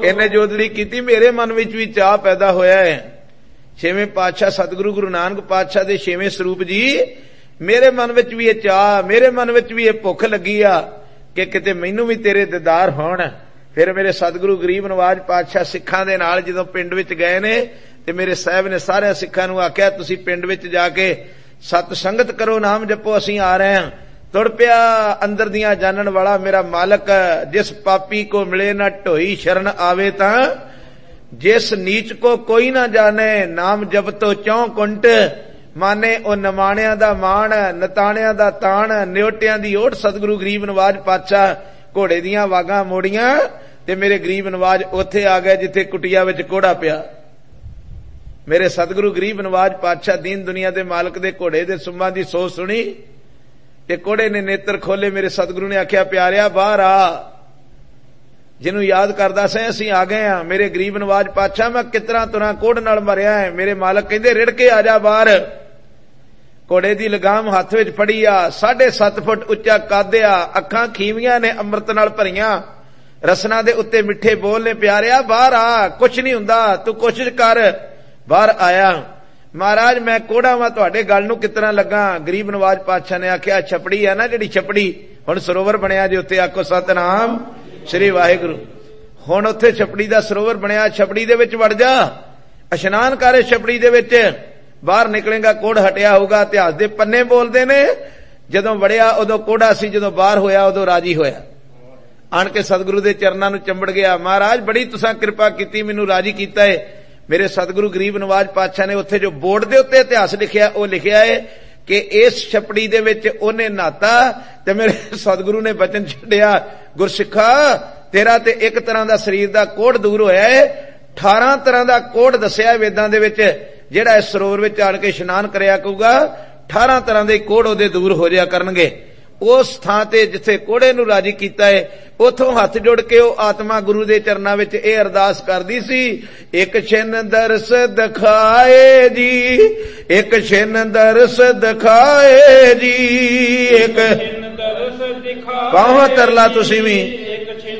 इन्हें जोदड़ी की, मेरे मन विच भी चाह पैदा होया है। छेवें पातशाह सतगुरु गुरु नानक पातशाह दे छेवें स्वरूप जी, मेरे मन विच भी ये चाह, मेरे मन विच भी ये भुख लगी आ कि किते मैनू भी तेरे दीदार होण। फिर मेरे सतगुरु गरीब नवाज पातशाह सिखां दे नाल जदों पिंड विच गए ने ते मेरे साहब ने सारे सिखां नूं आख्या तुसीं पिंड विच जाके सत संगत करो, नाम जपो, असीं आ रहे हैं। तुर पिया अंदर दियां जानन वाला मेरा मालक, जिस पापी को मिले ना ढोई शरण आवे तां, जिस नीच को कोई ना जाने, नाम जप तो चौं कुंट, माने ओ नमाणियां दा माण, नताणियां दा ताण, न्योटियां दी ओट। सतगुरु गरीब नवाज पातशाह घोड़े दियां वागां मोड़ियां ते मेरे गरीब नवाज उत्थे आ गए जिथे कुटिया विच कोड़ा पिया। मेरे सतगुरु गरीब नवाज पातशाह दीन दुनिया दे मालक दे घोड़े दे सुम्मां दी सोच सुनी ते कोड़े ने नेत्र खोले। मेरे सतगुरु ने आख्या प्यारिया बाहर आ, जिन्हों याद करदा से असीं आ गए हां। मेरे गरीब नवाज पातशाह मैं कितना तुरा कोड़ नाल मरिया है। मेरे मालक कहंदे रिड़ के आ जा बाहर। घोड़े दी लगाम हथ विच फड़ी आ, 7.5 फुट उच्चा कद आ, अखां खीवियां ने अमृत नाल भरियां, रसना दे उत्ते मिठे बोल ने। प्यारिया बाहर आ, कुछ नहीं हुंदा, तू कोशिश कर। बाहर आया। महाराज मैं कोड़ा वां, तुहाडे गल नूं कितना लगा? गरीब नवाज पातशाह ने आख्या छपड़ी है ना जिहड़ी छपड़ी, हुण सरोवर बनिया जे उत्ते आखो सतनाम श्री वाहिगुरू। हुण उत्थे छपड़ी दा सरोवर बनिया, छपड़ी दे विच वड़ जा, इशनान कर छपड़ी दे विच, बाहर निकलेगा कोड़ हटिया होगा। इतिहास दे पन्ने बोलदे ने जदों वड़िया उदों कोड़ा सी, जदों बाहर होया उदों राजी होया। आण के सतगुरु दे चरनां नूं चंबड़ गया। महाराज बड़ी तुसां किरपा कीती, मैनूं राजी कीता है। मेरे सतगुरु गरीब नवाज पातशाह ने उत्थे जो बोर्ड दे उत्ते इतिहास लिखिया ओ लिखिया है कि इस छपड़ी दे विच ओने नहाता ते मेरे सतगुरु ने वचन छड्डिया, गुरसिखा तेरा ते एक तरह दा शरीर दा कोड़ दूर होया है, 18 तरह दा कोड़ दस्सिया वेदां दे विच, जेड़ा इस सरोवर विच आण के इशनान करया करूगा 18 तरह दे कोड़ ओदे दूर हो जाया करनगे। उस थां ते जिथे कोड़े नूं राजी कीता है उथों हथ जोड़ के ओ आत्मा गुरु दे चरनां विच ए अरदास करदी सी, एक छिन दरस दिखाए जी, एक छिन दरस दिखाए जी, एक छिन दरस दिखाए। पाहो तरला तुसीं भी